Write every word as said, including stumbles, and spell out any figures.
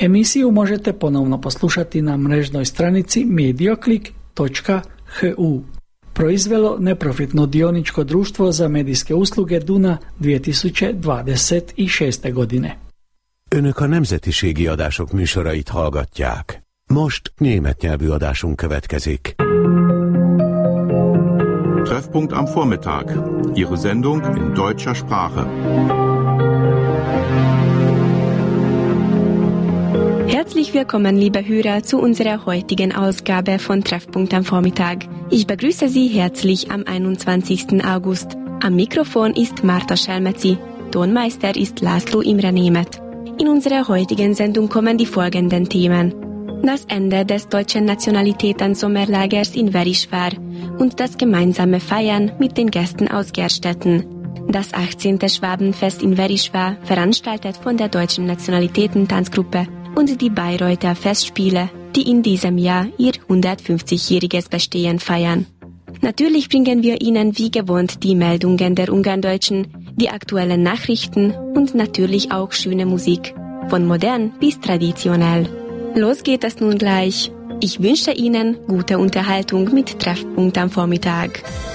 Emisiju možete ponovno poslušati na mrežnoj stranici medioklik točka h u. Proizvelo neprofitno dioničko društvo za medijske usluge Duna kétezer-huszonhat godine. Önök a nemzetiségi adások műsorait hallgatják. Most német nyelvű adásunk következik. Treffpunkt am Vormittag. Ihre Sendung in deutscher Sprache. Herzlich willkommen, liebe Hörer, zu unserer heutigen Ausgabe von Treffpunkt am Vormittag. Ich begrüße Sie herzlich am einundzwanzigsten August. Am Mikrofon ist Marta Schelmetzi. Tonmeister ist László Imre Német. In unserer heutigen Sendung kommen die folgenden Themen: Das Ende des deutschen Nationalitäten-Sommerlagers in Verisvár und das gemeinsame Feiern mit den Gästen aus Gerstetten. Das achtzehnte Schwabenfest in Verisvár, veranstaltet von der Deutschen Nationalitäten-Tanzgruppe, und die Bayreuther Festspiele, die in diesem Jahr ihr hundertfünfzigjähriges Bestehen feiern. Natürlich bringen wir Ihnen wie gewohnt die Meldungen der Ungarndeutschen, die aktuellen Nachrichten und natürlich auch schöne Musik, von modern bis traditionell. Los geht es nun gleich. Ich wünsche Ihnen gute Unterhaltung mit Treffpunkt am Vormittag.